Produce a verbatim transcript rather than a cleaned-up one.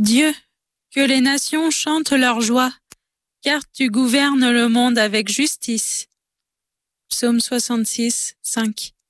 Dieu, que les nations chantent leur joie, car tu gouvernes le monde avec justice. Psaume soixante-six, cinq.